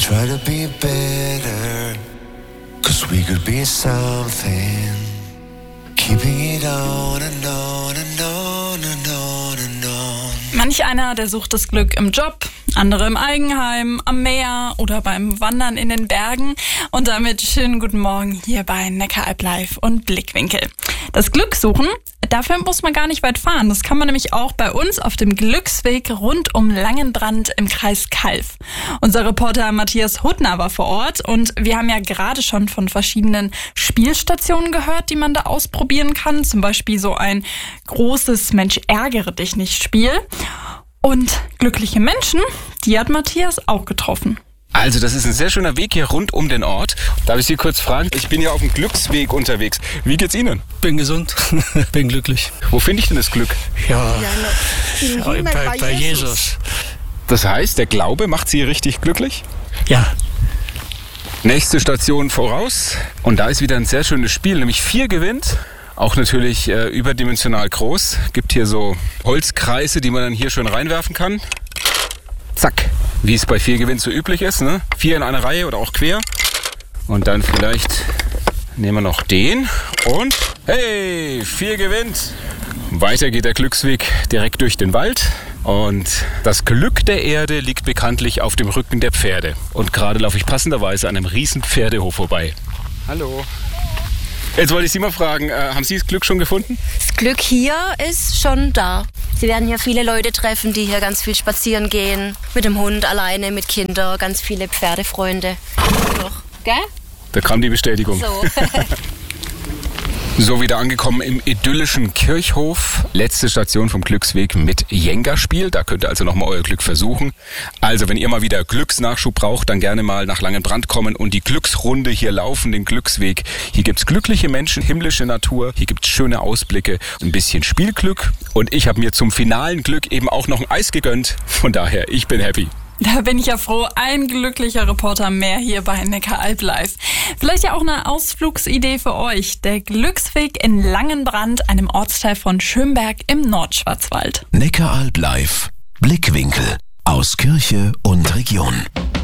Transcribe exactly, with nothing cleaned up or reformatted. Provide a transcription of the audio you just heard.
try to be better, 'cause we could be something. Keeping it on and on and on and on and on. Manch einer, der sucht das Glück im Job, andere im Eigenheim, am Meer oder beim Wandern in den Bergen. Und damit schönen guten Morgen hier bei Neckaralb Live und Blickwinkel. Das Glück suchen, dafür muss man gar nicht weit fahren. Das kann man nämlich auch bei uns auf dem Glücksweg rund um Langenbrand im Kreis Calw. Unser Reporter Matthias Huttner war vor Ort und wir haben ja gerade schon von verschiedenen Spielstationen gehört, die man da ausprobieren kann. Zum Beispiel so ein großes Mensch ärgere dich nicht Spiel. Und glückliche Menschen, die hat Matthias auch getroffen. Also das ist ein sehr schöner Weg hier rund um den Ort. Darf ich Sie kurz fragen? Ich bin hier auf dem Glücksweg unterwegs. Wie geht's Ihnen? Bin gesund, bin glücklich. Wo finde ich denn das Glück? Ja, ja bei, bei, bei Jesus. Das heißt, der Glaube macht Sie richtig glücklich? Ja. Nächste Station voraus. Und da ist wieder ein sehr schönes Spiel, nämlich vier gewinnt. Auch natürlich äh, überdimensional groß. Gibt hier so Holzkreise, die man dann hier schön reinwerfen kann. Zack. Wie es bei vier gewinnt so üblich ist, ne? Vier in einer Reihe oder auch quer. Und dann vielleicht nehmen wir noch den. Und hey, vier gewinnt. Weiter geht der Glücksweg direkt durch den Wald. Und das Glück der Erde liegt bekanntlich auf dem Rücken der Pferde. Und gerade laufe ich passenderweise an einem riesen Pferdehof vorbei. Hallo. Jetzt wollte ich Sie mal fragen, äh, haben Sie das Glück schon gefunden? Das Glück hier ist schon da. Sie werden hier viele Leute treffen, die hier ganz viel spazieren gehen. Mit dem Hund, alleine, mit Kindern, ganz viele Pferdefreunde. Doch, gell? Da kam die Bestätigung. So. So, wieder angekommen im idyllischen Kirchhof. Letzte Station vom Glücksweg mit Jenga-Spiel. Da könnt ihr also nochmal euer Glück versuchen. Also, wenn ihr mal wieder Glücksnachschub braucht, dann gerne mal nach Langenbrand kommen und die Glücksrunde hier laufen, den Glücksweg. Hier gibt's glückliche Menschen, himmlische Natur. Hier gibt's schöne Ausblicke, ein bisschen Spielglück. Und ich habe mir zum finalen Glück eben auch noch ein Eis gegönnt. Von daher, ich bin happy. Da bin ich ja froh, ein glücklicher Reporter mehr hier bei Neckaralb Live. Vielleicht ja auch eine Ausflugsidee für euch. Der Glücksweg in Langenbrand, einem Ortsteil von Schönberg im Nordschwarzwald. Neckaralb Live, Blickwinkel aus Kirche und Region.